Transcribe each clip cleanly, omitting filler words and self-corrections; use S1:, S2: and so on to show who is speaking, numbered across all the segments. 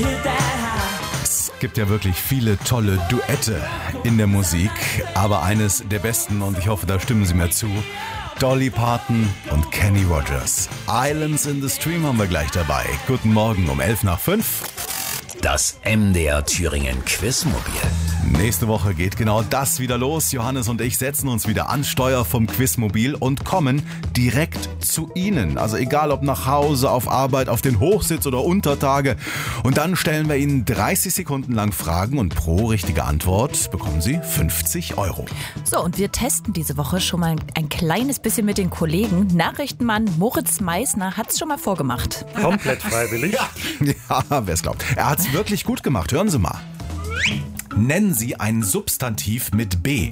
S1: Es gibt ja wirklich viele tolle Duette in der Musik, aber eines der besten, und ich hoffe, da stimmen Sie mir zu, Dolly Parton und Kenny Rogers. Islands in the Stream haben wir gleich dabei. Guten Morgen um 5:11.
S2: Das MDR Thüringen Quizmobil.
S1: Nächste Woche geht genau das wieder los. Johannes und ich setzen uns wieder an Steuer vom Quizmobil und kommen direkt zu Ihnen. Also egal ob nach Hause, auf Arbeit, auf den Hochsitz oder Untertage. Und dann stellen wir Ihnen 30 Sekunden lang Fragen und pro richtige Antwort bekommen Sie 50 €.
S3: So, und wir testen diese Woche schon mal ein kleines bisschen mit den Kollegen. Nachrichtenmann Moritz Meisner hat es schon mal vorgemacht.
S4: Komplett freiwillig.
S1: Ja, wer es glaubt. Er hat es wirklich gut gemacht. Hören Sie mal. Nennen Sie ein Substantiv mit B.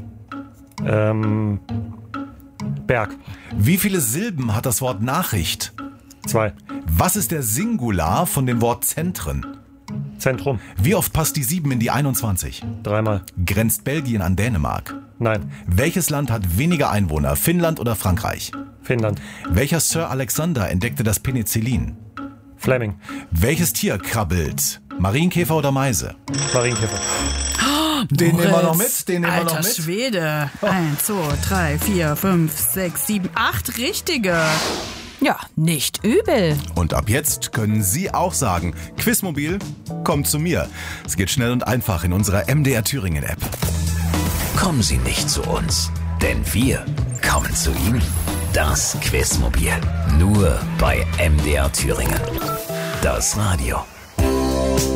S4: Berg.
S1: Wie viele Silben hat das Wort Nachricht?
S4: 2.
S1: Was ist der Singular von dem Wort Zentren?
S4: Zentrum.
S1: Wie oft passt die 7 in die 21?
S4: 3-mal.
S1: Grenzt Belgien an Dänemark?
S4: Nein.
S1: Welches Land hat weniger Einwohner, Finnland oder Frankreich?
S4: Finnland.
S1: Welcher Sir Alexander entdeckte das Penicillin?
S4: Fleming.
S1: Welches Tier krabbelt? Marienkäfer oder Meise?
S4: Marienkäfer.
S1: Den nehmen wir noch mit, den nehmen wir noch
S5: Alter
S1: mit.
S5: Schwede. 1, 2, 3, 4, 5, 6, 7, 8 richtige.
S3: Ja, nicht übel.
S1: Und ab jetzt können Sie auch sagen, Quizmobil, kommt zu mir. Es geht schnell und einfach in unserer MDR Thüringen App.
S2: Kommen Sie nicht zu uns, denn wir kommen zu Ihnen. Das Quizmobil. Nur bei MDR Thüringen. Das Radio.